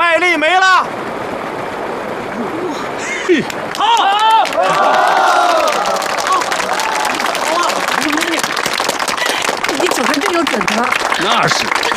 耐力没了。 好！ 你手还真有准头。 那是。